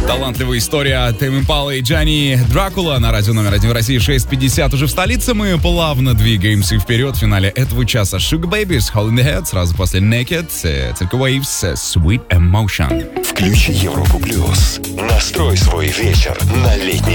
Талантливая история Тейм Импала и Джани Дракула на радио номер 1 в России, 6:50 уже в столице. Мы плавно двигаемся вперед в финале этого часа. Sugar Babies, Hole in the Head, сразу после Naked, Circle Waves, Sweet Emotion. Включи Европу Плюс. Настрой свой вечер на летний